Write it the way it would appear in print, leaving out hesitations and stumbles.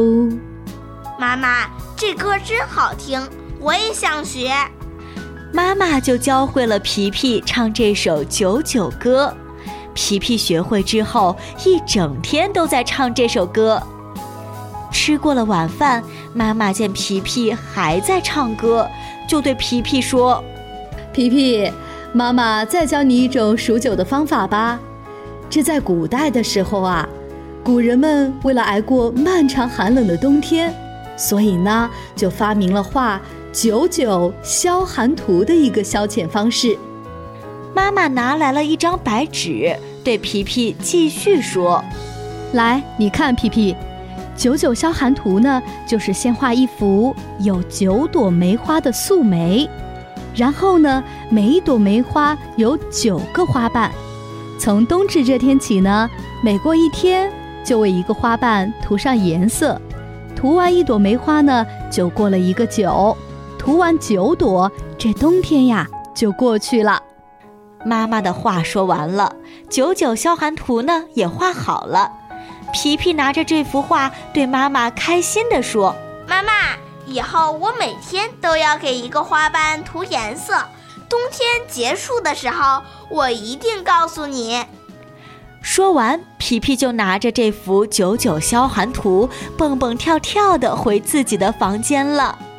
妈妈，这歌真好听，我也想学。 妈妈就教会了皮皮唱这首九九歌。皮皮学会之后，一整天都在唱这首歌。吃过了晚饭，妈妈见皮皮还在唱歌，就对皮皮说： 皮皮，妈妈再教你一种数九的方法吧。这在古代的时候啊，古人们为了挨过漫长寒冷的冬天，所以呢，就发明了画九九消寒图的一个消遣方式。 妈妈拿来了一张白纸，对皮皮继续说： 来，你看皮皮，九九消寒图呢，就是先画一幅有9朵梅花的素梅，然后呢，每一朵梅花有9个花瓣。从冬至这天起呢，每过一天就为一个花瓣涂上颜色，涂完一朵梅花呢，就过了一个9，涂完9朵，这冬天呀就过去了。 妈妈的话说完了，九九消寒图呢也画好了。皮皮拿着这幅画对妈妈开心地说： 妈妈，以后我每天都要给一个花瓣涂颜色，冬天结束的时候我一定告诉你。 说完，皮皮就拿着这幅九九消寒图蹦蹦跳跳地回自己的房间了。